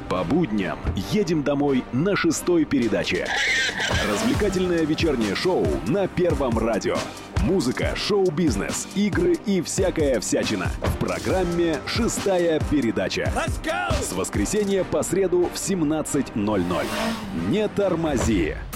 По будням едем домой на 6-й передаче. Развлекательное вечернее шоу на Первом радио. Музыка, шоу-бизнес, игры и всякая всячина. В программе «6-я передача». С воскресенья по среду в 17:00. Не тормози.